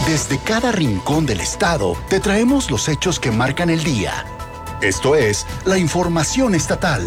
Desde cada rincón del estado te traemos los hechos que marcan el día. Esto es la información estatal.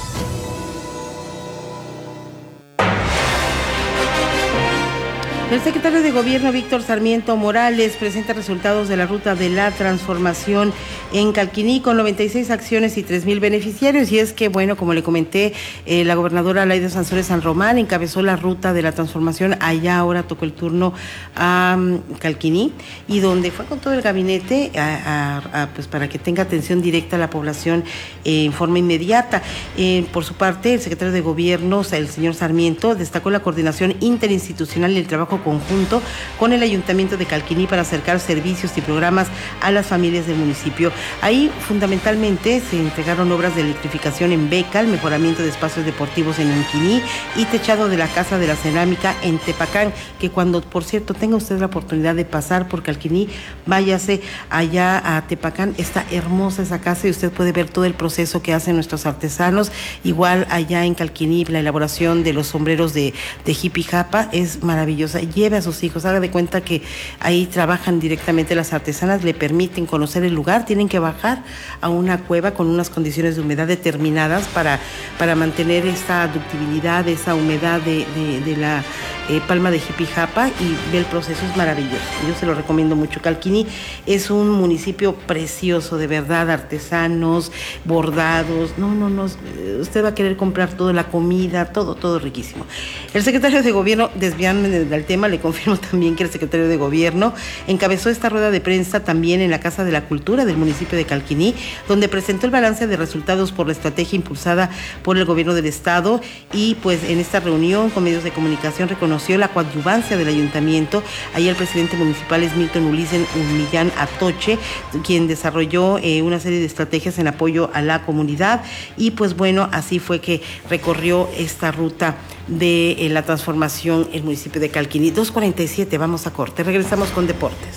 El secretario de Gobierno, Víctor Sarmiento Morales, presenta resultados de la Ruta de la Transformación en Calquiní con 96 acciones y 3,000 beneficiarios. Y es que, bueno, como le comenté, la gobernadora Laida Sansores San Román encabezó la Ruta de la Transformación. Allá ahora tocó el turno a Calquiní, y donde fue con todo el gabinete pues para que tenga atención directa a la población en forma inmediata. Por su parte, el secretario de Gobierno, el señor Sarmiento, destacó la coordinación interinstitucional y el trabajo conjunto con el Ayuntamiento de Calquiní para acercar servicios y programas a las familias del municipio. Ahí fundamentalmente se entregaron obras de electrificación en Becal, mejoramiento de espacios deportivos en Unquiní y techado de la Casa de la Cerámica en Tepacán, que cuando, por cierto, tenga usted la oportunidad de pasar por Calquiní, váyase allá a Tepacán. Está hermosa esa casa y usted puede ver todo el proceso que hacen nuestros artesanos. Igual allá en Calquiní, la elaboración de los sombreros de Jipijapa es maravillosa. Lleve a sus hijos, haga de cuenta que ahí trabajan directamente las artesanas, le permiten conocer el lugar. Tienen que bajar a una cueva con unas condiciones de humedad determinadas para mantener esta ductibilidad, esa humedad de la palma de Jipijapa, y ve el proceso, es maravilloso. Yo se lo recomiendo mucho. Calquiní es un municipio precioso, de verdad, artesanos, bordados, no, usted va a querer comprar toda la comida, todo riquísimo. El secretario de Gobierno, desviándome del tema, le confirmo también que el secretario de Gobierno encabezó esta rueda de prensa también en la Casa de la Cultura del municipio de Calquiní, donde presentó el balance de resultados por la estrategia impulsada por el gobierno del estado. Y pues en esta reunión con medios de comunicación reconoció la coadyuvancia del ayuntamiento. Ahí el presidente municipal es Milton Ulicen Millán Atoche, quien desarrolló una serie de estrategias en apoyo a la comunidad. Y pues bueno, así fue que recorrió esta ruta de la transformación el municipio de Calquiní. 2:47, vamos a corte, regresamos con deportes.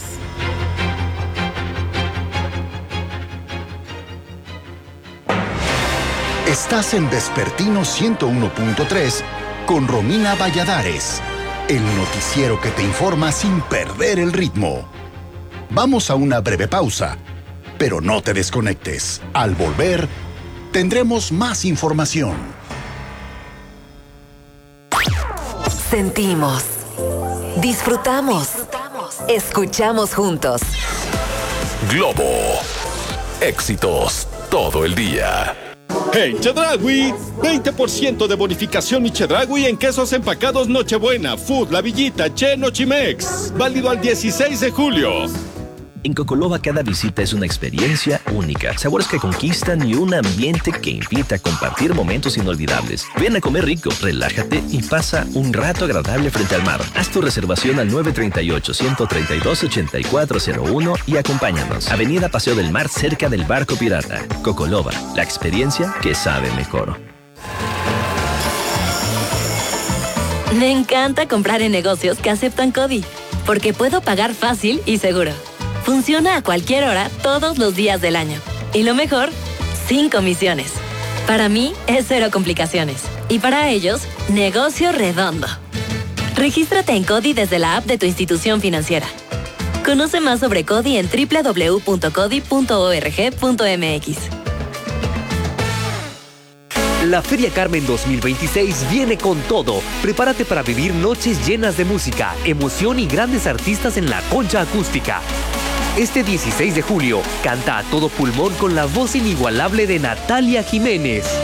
Estás en Vespertino 101.3 con Romina Valladares, el noticiero que te informa sin perder el ritmo. Vamos a una breve pausa, pero no te desconectes. Al volver, tendremos más información. Sentimos, disfrutamos, escuchamos juntos. Globo, éxitos todo el día. En Chedraui, 20% de bonificación y Chedraui en quesos empacados Nochebuena, Food, La Villita, Che, Nochimex. Válido al 16 de julio. En Cocoloba cada visita es una experiencia única, sabores que conquistan y un ambiente que invita a compartir momentos inolvidables. Ven a comer rico, relájate y pasa un rato agradable frente al mar. Haz tu reservación al 938-132-8401 y acompáñanos. Avenida Paseo del Mar, cerca del Barco Pirata. Cocoloba, la experiencia que sabe mejor. Me encanta comprar en negocios que aceptan CODI, porque puedo pagar fácil y seguro. Funciona a cualquier hora, todos los días del año. Y lo mejor, sin comisiones. Para mí, es cero complicaciones. Y para ellos, negocio redondo. Regístrate en CODI desde la app de tu institución financiera. Conoce más sobre CODI en www.codi.org.mx. La Feria Carmen 2026 viene con todo. Prepárate para vivir noches llenas de música, emoción y grandes artistas en la concha acústica. Este 16 de julio, canta a todo pulmón con la voz inigualable de Natalia Jiménez.